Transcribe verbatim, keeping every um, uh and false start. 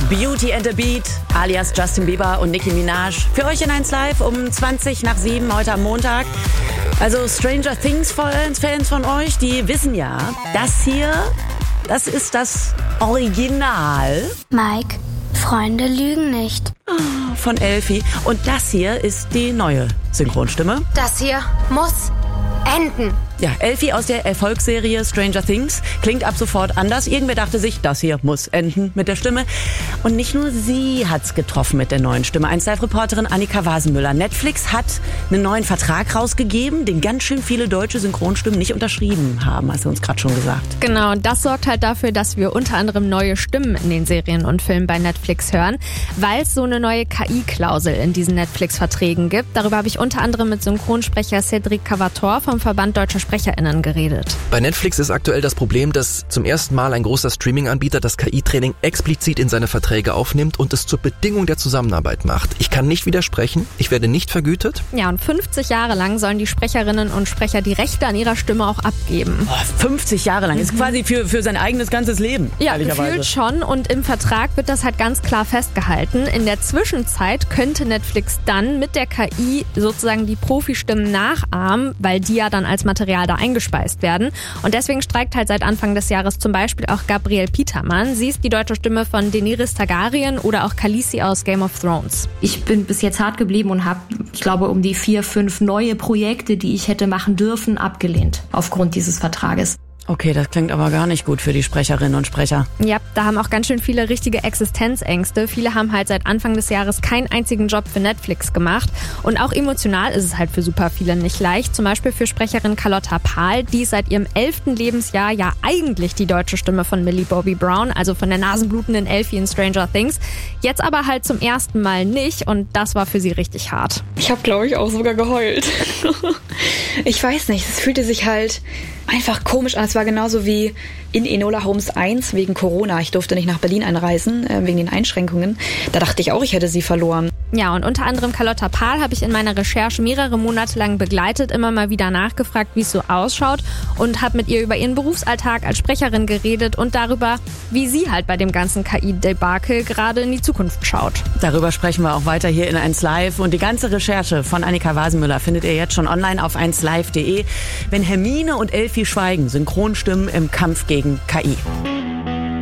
Beauty and the Beat, alias Justin Bieber und Nicki Minaj. Für euch in eins Live um zwanzig nach sieben heute am Montag. Also Stranger Things Fans von euch, die wissen ja, das hier, das ist das Original. Mike, Freunde lügen nicht. Von Elfie. Und das hier ist die neue Synchronstimme. Das hier muss enden. Ja, Elfie aus der Erfolgsserie Stranger Things klingt ab sofort anders. Irgendwer dachte sich, das hier muss enden mit der Stimme. Und nicht nur sie hat's getroffen mit der neuen Stimme. eins Live-Reporterin Annika Wasenmüller. Netflix hat einen neuen Vertrag rausgegeben, den ganz schön viele deutsche Synchronstimmen nicht unterschrieben haben, hast du uns gerade schon gesagt. Genau, und das sorgt halt dafür, dass wir unter anderem neue Stimmen in den Serien und Filmen bei Netflix hören, weil es so eine neue K I-Klausel in diesen Netflix-Verträgen gibt. Darüber habe ich unter anderem mit Synchronsprecher Cedric Cavator vom Verband Deutscher SprecherInnen geredet. Bei Netflix ist aktuell das Problem, dass zum ersten Mal ein großer Streaming-Anbieter das K I-Training explizit in seine Verträge aufnimmt und es zur Bedingung der Zusammenarbeit macht. Ich kann nicht widersprechen, ich werde nicht vergütet. Ja, und fünfzig Jahre lang sollen die Sprecherinnen und Sprecher die Rechte an ihrer Stimme auch abgeben. Oh, fünfzig Jahre lang, ist quasi für, für sein eigenes ganzes Leben. Ja, gefühlt schon, und im Vertrag wird das halt ganz klar festgehalten. In der Zwischenzeit könnte Netflix dann mit der K I sozusagen die Profistimmen nachahmen, weil die ja dann als Material da eingespeist werden. Und deswegen streikt halt seit Anfang des Jahres zum Beispiel auch Gabrielle Petermann. Sie ist die deutsche Stimme von Daenerys Targaryen oder auch Khaleesi aus Game of Thrones. Ich bin bis jetzt hart geblieben und habe, ich glaube, um die vier, fünf neue Projekte, die ich hätte machen dürfen, abgelehnt aufgrund dieses Vertrages. Okay, das klingt aber gar nicht gut für die Sprecherinnen und Sprecher. Ja, da haben auch ganz schön viele richtige Existenzängste. Viele haben halt seit Anfang des Jahres keinen einzigen Job für Netflix gemacht. Und auch emotional ist es halt für super viele nicht leicht. Zum Beispiel für Sprecherin Carlotta Pahl, die ist seit ihrem elften Lebensjahr ja eigentlich die deutsche Stimme von Millie Bobby Brown, also von der nasenblutenden Elfie in Stranger Things. Jetzt aber halt zum ersten Mal nicht, und das war für sie richtig hart. Ich habe, glaube ich, auch sogar geheult. Ich weiß nicht, es fühlte sich halt einfach komisch an. Es war genauso wie in Enola Holmes eins wegen Corona. Ich durfte nicht nach Berlin einreisen, äh, wegen den Einschränkungen. Da dachte ich auch, ich hätte sie verloren. Ja, und unter anderem Carlotta Pahl habe ich in meiner Recherche mehrere Monate lang begleitet, immer mal wieder nachgefragt, wie es so ausschaut, und habe mit ihr über ihren Berufsalltag als Sprecherin geredet und darüber, wie sie halt bei dem ganzen K I-Debakel gerade in die Zukunft schaut. Darüber sprechen wir auch weiter hier in eins Live, und die ganze Recherche von Annika Wasenmüller findet ihr jetzt schon online auf eins live punkt de. Wenn Hermine und Elfie schweigen, Synchronstimmen im Kampf gegen K I.